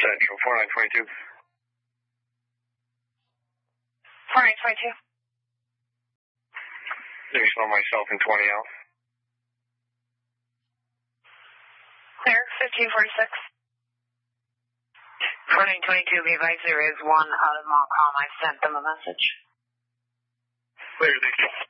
Central, 4922. 4922. Additional myself in 20 Alpha. Clear, 1546. 4922, be advised there is one out of Montcalm. I've sent them a message. Clear, thank you.